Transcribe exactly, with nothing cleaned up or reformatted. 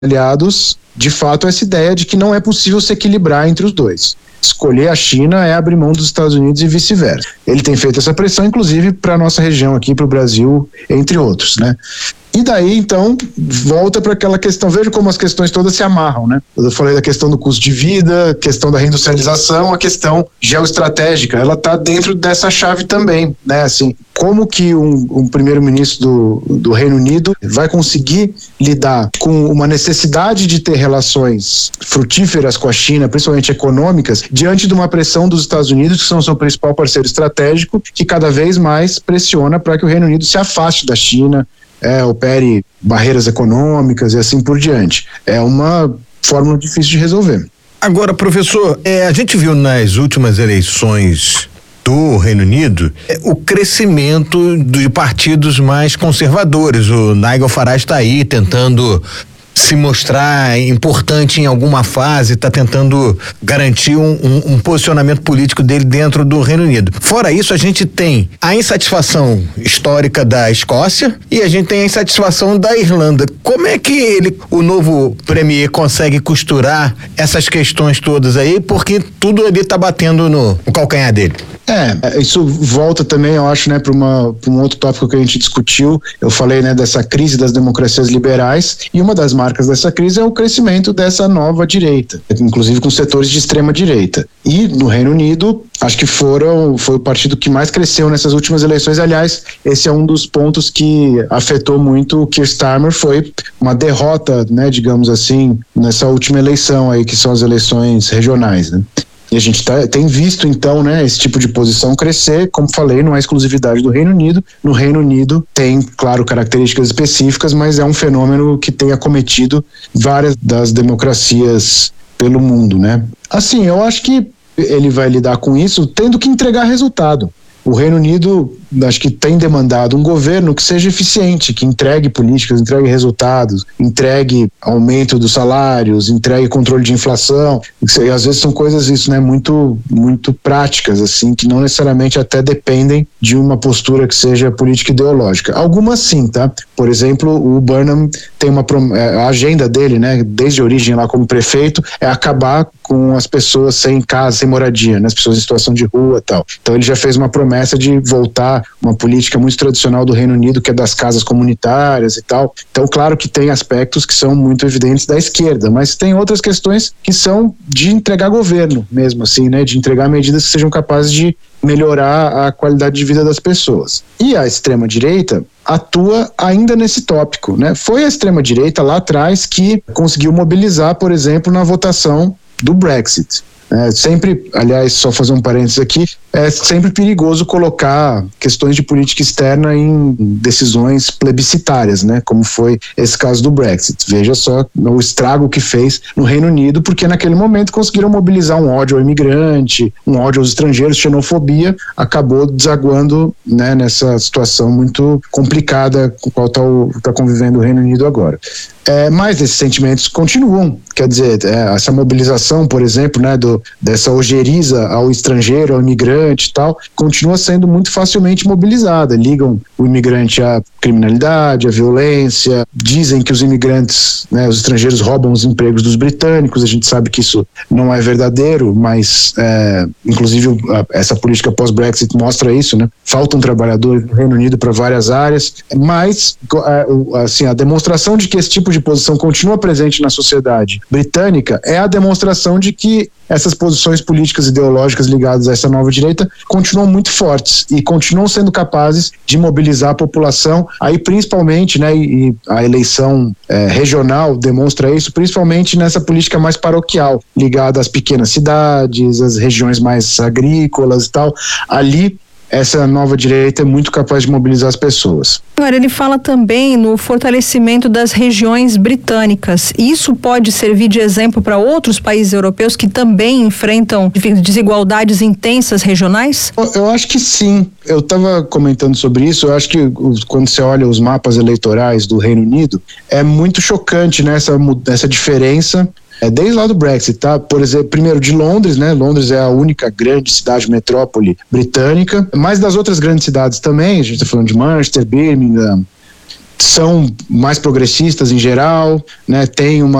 aliados, de fato, essa ideia de que não é possível se equilibrar entre os dois. Escolher a China é abrir mão dos Estados Unidos e vice-versa. Ele tem feito essa pressão, inclusive, para a nossa região aqui, para o Brasil, entre outros, né? E daí, então, volta para aquela questão, veja como as questões todas se amarram, né? Eu falei da questão do custo de vida, questão da reindustrialização, a questão geoestratégica, ela está dentro dessa chave também, né? Assim, como que um, um primeiro-ministro do, do Reino Unido vai conseguir lidar com uma necessidade de ter relações frutíferas com a China, principalmente econômicas, diante de uma pressão dos Estados Unidos, que são o seu principal parceiro estratégico, que cada vez mais pressiona para que o Reino Unido se afaste da China, É, opere barreiras econômicas e assim por diante. É uma fórmula difícil de resolver. Agora, professor, é, a gente viu nas últimas eleições do Reino Unido é, o crescimento de partidos mais conservadores. O Nigel Farage está aí tentando se mostrar importante em alguma fase, está tentando garantir um, um, um posicionamento político dele dentro do Reino Unido. Fora isso, a gente tem a insatisfação histórica da Escócia e a gente tem a insatisfação da Irlanda. Como é que ele, o novo premier, consegue costurar essas questões todas aí, porque tudo ali está batendo no, no calcanhar dele? É, isso volta também, eu acho, né, para uma para um outro tópico que a gente discutiu. Eu falei, né, dessa crise das democracias liberais, e uma das marcas dessa crise é o crescimento dessa nova direita, inclusive com setores de extrema direita. E no Reino Unido, acho que foram foi o partido que mais cresceu nessas últimas eleições. Aliás, esse é um dos pontos que afetou muito o Keir Starmer, foi uma derrota, né, digamos assim, nessa última eleição aí, que são as eleições regionais, né? E a gente tá, tem visto, então, né, esse tipo de posição crescer. Como falei, não é exclusividade do Reino Unido. No Reino Unido tem, claro, características específicas, mas é um fenômeno que tem acometido várias das democracias pelo mundo, né? Assim, eu acho que ele vai lidar com isso tendo que entregar resultado. O Reino Unido, acho que tem demandado um governo que seja eficiente, que entregue políticas, entregue resultados, entregue aumento dos salários, entregue controle de inflação. E às vezes são coisas isso, né, muito, muito práticas, assim, que não necessariamente até dependem de uma postura que seja política ideológica. Algumas sim, tá? Por exemplo, o Burnham tem uma a agenda dele, né, desde a origem lá como prefeito, é acabar com as pessoas sem casa, sem moradia, né, as pessoas em situação de rua e tal. Então ele já fez uma promessa de voltar uma política muito tradicional do Reino Unido, que é das casas comunitárias e tal. Então, claro que tem aspectos que são muito evidentes da esquerda, mas tem outras questões que são de entregar governo mesmo, assim, né, de entregar medidas que sejam capazes de melhorar a qualidade de vida das pessoas. E a extrema-direita atua ainda nesse tópico, né? Foi a extrema-direita lá atrás que conseguiu mobilizar, por exemplo, na votação do Brexit. É sempre, aliás, só fazer um parênteses aqui, é sempre perigoso colocar questões de política externa em decisões plebiscitárias, né? Como foi esse caso do Brexit. Veja só o estrago que fez no Reino Unido, porque naquele momento conseguiram mobilizar um ódio ao imigrante, um ódio aos estrangeiros, xenofobia, acabou desaguando, né, nessa situação muito complicada com a qual está tá convivendo o Reino Unido agora. É, mas esses sentimentos continuam, quer dizer, é, essa mobilização, por exemplo, né, do, dessa ojeriza ao estrangeiro, ao imigrante e tal, continua sendo muito facilmente mobilizada. Ligam o imigrante à criminalidade, à violência, dizem que os imigrantes, né, os estrangeiros roubam os empregos dos britânicos. A gente sabe que isso não é verdadeiro, mas é, inclusive a, essa política pós-Brexit mostra isso, né? Faltam trabalhadores no Reino Unido para várias áreas, mas assim, a demonstração de que esse tipo de posição continua presente na sociedade britânica é a demonstração de que essas posições políticas ideológicas ligadas a essa nova direita continuam muito fortes e continuam sendo capazes de mobilizar a população, aí principalmente, né, e a eleição é, regional demonstra isso, principalmente nessa política mais paroquial, ligada às pequenas cidades, às regiões mais agrícolas e tal. Ali essa nova direita é muito capaz de mobilizar as pessoas. Agora, ele fala também no fortalecimento das regiões britânicas. Isso pode servir de exemplo para outros países europeus que também enfrentam desigualdades intensas regionais? Eu, eu acho que sim. Eu estava comentando sobre isso. Eu acho que quando você olha os mapas eleitorais do Reino Unido, é muito chocante, né, essa, essa diferença. É desde lá do Brexit, tá? Por exemplo, primeiro de Londres, né? Londres é a única grande cidade metrópole britânica, mas das outras grandes cidades também, a gente está falando de Manchester, Birmingham, são mais progressistas em geral, né, tem uma